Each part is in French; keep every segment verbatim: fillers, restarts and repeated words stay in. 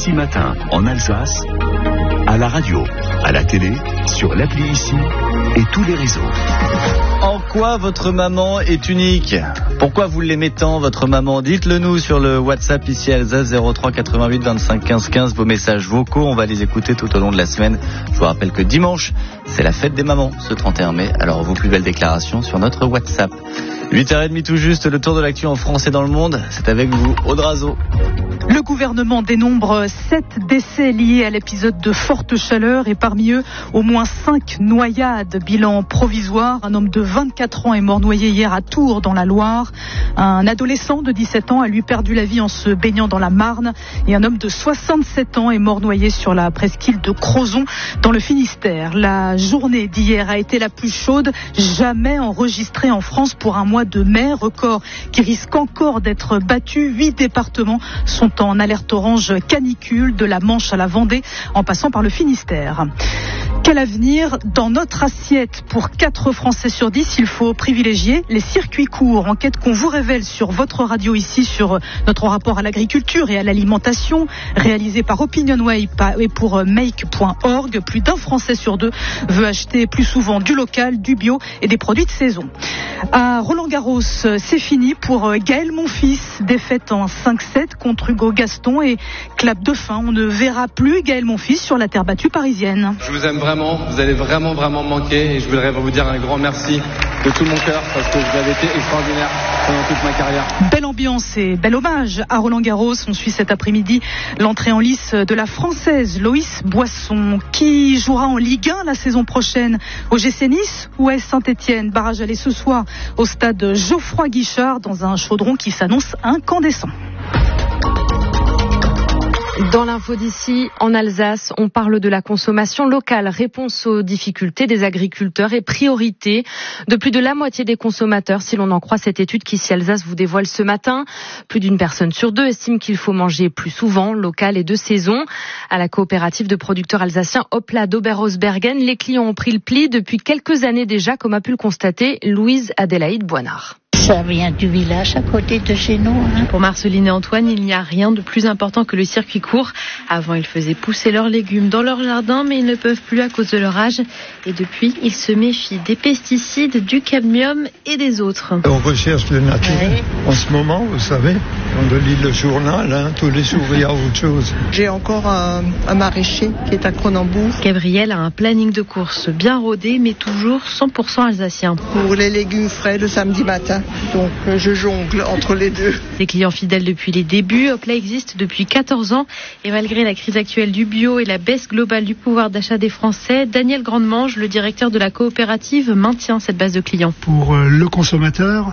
Ici Matin, en Alsace, à la radio, à la télé, sur l'appli Ici et tous les réseaux. En quoi votre maman est unique ? Pourquoi vous l'aimez tant, votre maman ? Dites-le nous sur le WhatsApp Ici Alsace zéro trois quatre-vingt-huit vingt-cinq quinze quinze. Vos messages vocaux, on va les écouter tout au long de la semaine. Je vous rappelle que dimanche, c'est la fête des mamans, ce trente et un mai. Alors vos plus belles déclarations sur notre WhatsApp. huit heures trente tout juste, le tour de l'actu en France et dans le monde. C'est avec vous, Aude Razo. Le gouvernement dénombre sept décès liés à l'épisode de forte chaleur et parmi eux, au moins cinq noyades. Bilan provisoire, un homme de vingt-quatre ans est mort noyé hier à Tours dans la Loire. Un adolescent de dix-sept ans a lui perdu la vie en se baignant dans la Marne. Et un homme de soixante-sept ans est mort noyé sur la presqu'île de Crozon dans le Finistère. La journée d'hier a été la plus chaude jamais enregistrée en France pour un mois de mai. Record qui risque encore d'être battu. Huit départements sont en alerte orange canicule, de la Manche à la Vendée, en passant par le Finistère. Quel avenir dans notre assiette? Pour quatre Français sur dix, il faut privilégier les circuits courts. Enquête qu'on vous révèle sur votre radio ici, sur notre rapport à l'agriculture et à l'alimentation, réalisé par Opinionway et pour make point org. Plus d'un Français sur deux veut acheter plus souvent du local, du bio et des produits de saison. À Roland-Garros, c'est fini pour Gaël Monfils. Défaite en cinq sept contre Hugo Gaston et clap de fin. On ne verra plus Gaël Monfils sur la terre battue parisienne. Je vous aime vraiment, vous allez vraiment vraiment me manquer et je voudrais vous dire un grand merci de tout mon cœur parce que vous avez été extraordinaire pendant toute ma carrière. Belle ambiance et bel hommage à Roland-Garros. On suit cet après-midi l'entrée en lice de la Française Loïs Boisson qui jouera en Ligue un la saison prochaine. Au G C Nice ou à Saint-Etienne. Barrage aller ce soir au stade Geoffroy Guichard dans un chaudron qui s'annonce incandescent. Dans l'info d'ici, en Alsace, on parle de la consommation locale, réponse aux difficultés des agriculteurs et priorité de plus de la moitié des consommateurs, si l'on en croit cette étude qu'Ici Alsace vous dévoile ce matin. Plus d'une personne sur deux estime qu'il faut manger plus souvent, local et de saison. À la coopérative de producteurs alsaciens Hopla d'Oberhausbergen, les clients ont pris le pli depuis quelques années déjà, comme a pu le constater Louise Adélaïde Boinard. Ça vient du village à côté de chez nous. Hein. Pour Marceline et Antoine, il n'y a rien de plus important que le circuit court. Avant, ils faisaient pousser leurs légumes dans leur jardin, mais ils ne peuvent plus à cause de leur âge. Et depuis, ils se méfient des pesticides, du cadmium et des autres. On recherche le naturel. Ouais. En ce moment, vous savez, on lit le journal, hein, tous les jours, il y a autre chose. J'ai encore un, un maraîcher qui est à Cronenbourg. Gabriel a un planning de course bien rodé, mais toujours cent pour cent alsacien. Pour les légumes frais le samedi matin. Donc je jongle entre les deux. Des clients fidèles depuis les débuts, Hopla existe depuis quatorze ans et malgré la crise actuelle du bio et la baisse globale du pouvoir d'achat des Français, Daniel Grandemange, le directeur de la coopérative, maintient cette base de clients. Pour le consommateur,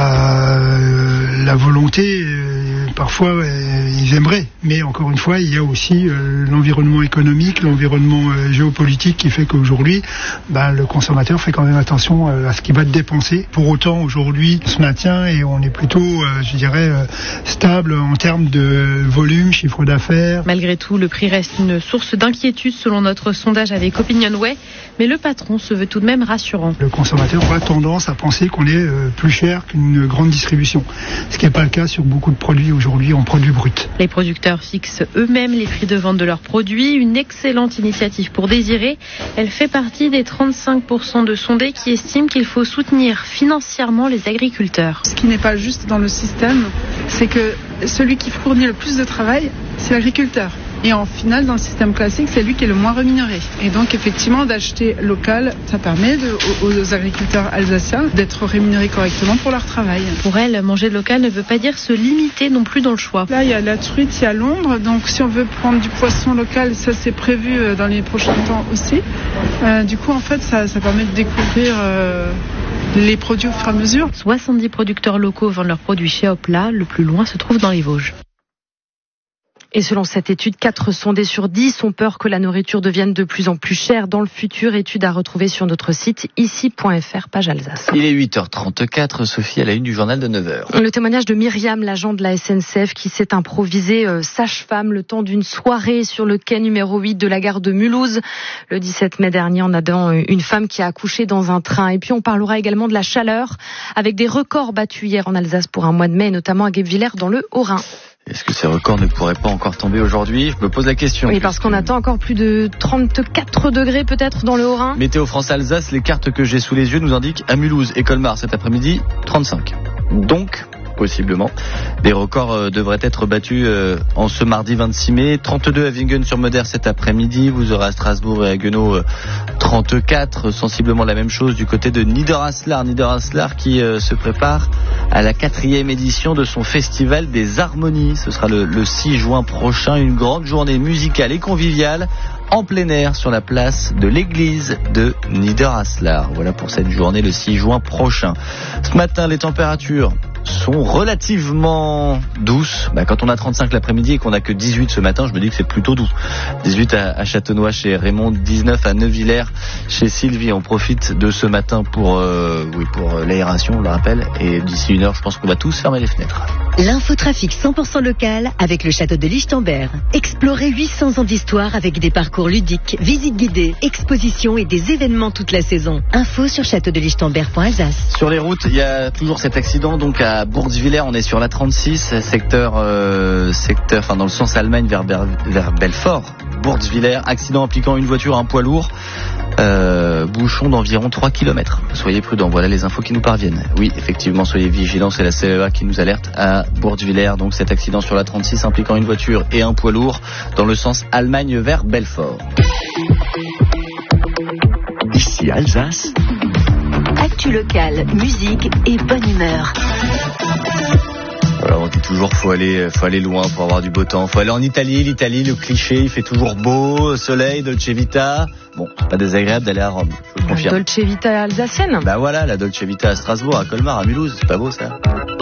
euh, la volonté, euh, parfois euh, ils aimeraient, mais encore une fois, il y a aussi euh, l'environnement économique, l'environnement euh, géopolitique qui fait qu'aujourd'hui, bah, le consommateur fait quand même attention euh, à ce qu'il va dépenser. Pour autant, aujourd'hui, se maintient et on est plutôt, euh, je dirais, euh, stable en termes de volume, chiffre d'affaires. Malgré tout, le prix reste une source d'inquiétude selon notre sondage avec Opinionway, mais le patron se veut tout de même rassurant. Le consommateur a tendance à penser qu'on est euh, plus cher qu'une grande distribution, ce qui n'est pas le cas sur beaucoup de produits aujourd'hui en produits bruts. Les producteurs fixent eux-mêmes les prix de vente de leurs produits, une excellente initiative pour désirer. Elle fait partie des trente-cinq pour cent de sondés qui estiment qu'il faut soutenir financièrement les agriculteurs. Ce qui n'est pas juste dans le système, c'est que celui qui fournit le plus de travail, c'est l'agriculteur. Et en final, dans le système classique, c'est lui qui est le moins rémunéré. Et donc, effectivement, d'acheter local, ça permet de, aux, aux agriculteurs alsaciens d'être rémunérés correctement pour leur travail. Pour elle, manger local ne veut pas dire se limiter non plus dans le choix. Là, il y a la truite, il y a Londres. Donc, si on veut prendre du poisson local, ça c'est prévu dans les prochains temps aussi. Euh, du coup, en fait, ça, ça permet de découvrir... Euh, les produits au fur et à mesure. soixante-dix producteurs locaux vendent leurs produits chez Hopla. Le plus loin se trouve dans les Vosges. Et selon cette étude, quatre sondés sur dix ont peur que la nourriture devienne de plus en plus chère dans le futur. Étude à retrouver sur notre site ici point f r, page Alsace. Il est huit heures trente-quatre, Sophie, à la une du journal de neuf heures. Le témoignage de Myriam, l'agent de la S N C F, qui s'est improvisée euh, sage-femme le temps d'une soirée sur le quai numéro huit de la gare de Mulhouse. Le dix-sept mai dernier, en aidant une femme qui a accouché dans un train. Et puis on parlera également de la chaleur, avec des records battus hier en Alsace pour un mois de mai, notamment à Guebwiller dans le Haut-Rhin. Est-ce que ces records ne pourraient pas encore tomber aujourd'hui? Je me pose la question. Oui, parce qu'on attend encore plus de trente-quatre degrés peut-être dans le Haut-Rhin. Météo France Alsace, les cartes que j'ai sous les yeux nous indiquent à Mulhouse et Colmar cet après-midi, trente-cinq. Donc, possiblement, des records euh, devraient être battus euh, en ce mardi vingt-six mai. trente-deux à Wingen-sur-Moder cet après-midi. Vous aurez à Strasbourg et à Guenot euh, trente-quatre. Sensiblement la même chose du côté de Niederaslar. Niederaslar qui euh, se prépare à la quatrième édition de son festival des harmonies. Ce sera le, le six juin prochain. Une grande journée musicale et conviviale en plein air sur la place de l'église de Niederaslar. Voilà pour cette journée le six juin prochain. Ce matin, les températures sont relativement douces. Bah, quand on a trente-cinq l'après-midi et qu'on a que dix-huit ce matin, je me dis que c'est plutôt doux. dix-huit à, à Châtenois chez Raymond, dix-neuf à Neuvillers chez Sylvie. On profite de ce matin pour, euh, oui, pour l'aération, on le rappelle. Et d'ici une heure, je pense qu'on va tous fermer les fenêtres. L'infotrafic cent pour cent local avec le château de Lichtenberg. Explorez huit cents ans d'histoire avec des parcours ludiques, visites guidées, expositions et des événements toute la saison. Info sur château de lichtenberg point alsace. Sur les routes, il y a toujours cet accident donc à Bourgswiller, on est sur la trente-six, secteur, euh, secteur, enfin dans le sens Allemagne vers, vers Belfort. Bourgswiller, accident impliquant une voiture, un poids lourd, euh, bouchon d'environ trois kilomètres. Soyez prudents, voilà les infos qui nous parviennent. Oui, effectivement, soyez vigilants, c'est la C E A qui nous alerte à Bourgswiller. Donc cet accident sur la trente-six impliquant une voiture et un poids lourd dans le sens Allemagne vers Belfort. Ici Alsace. Actu locale, musique et bonne humeur. Voilà, on dit toujours faut aller, faut aller loin pour avoir du beau temps. Faut aller en Italie, l'Italie, le cliché, il fait toujours beau, soleil, Dolce Vita. Bon, c'est pas désagréable d'aller à Rome, je vous le confirme. Dolce Vita alsacienne. Bah voilà, la Dolce Vita à Strasbourg, à Colmar, à Mulhouse, c'est pas beau ça?